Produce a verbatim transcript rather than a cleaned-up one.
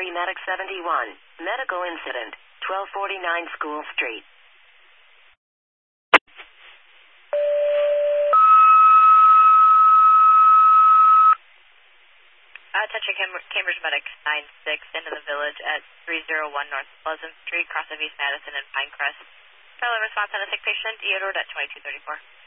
Missouri Medic seventy-one. Medical incident. twelve forty-nine School Street. Uh, attention Cam- Cambridge Medic nine six into the village at three oh one North Pleasant Street, cross of East Madison and Pinecrest. Fellow response on a sick patient, E O D at twenty-two thirty-four.